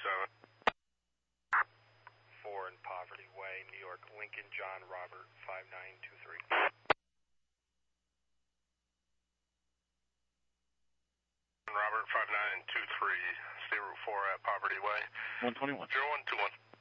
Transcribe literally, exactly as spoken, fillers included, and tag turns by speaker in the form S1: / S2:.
S1: seven.
S2: four in Poverty Way, New York, Lincoln, John Robert, five nine two three.
S1: Robert, five nine two three, stay Route four at Poverty Way.
S3: one twenty-one.
S1: zero one two one.